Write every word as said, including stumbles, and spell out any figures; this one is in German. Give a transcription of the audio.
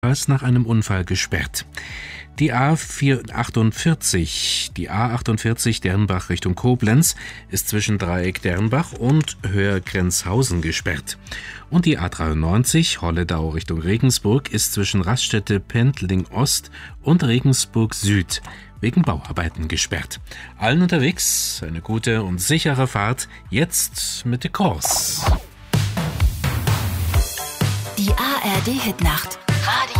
ist nach einem Unfall gesperrt. Die A vierhundertachtundvierzig, die A achtundvierzig Dernbach Richtung Koblenz ist zwischen Dreieck Dernbach und Höher-Grenzhausen gesperrt. Und die A dreiundneunzig Holledau Richtung Regensburg ist zwischen Raststätte Pendling Ost und Regensburg Süd wegen Bauarbeiten gesperrt. Allen unterwegs eine gute und sichere Fahrt, jetzt mit der Kurs. Die A R D Hitnacht. Radio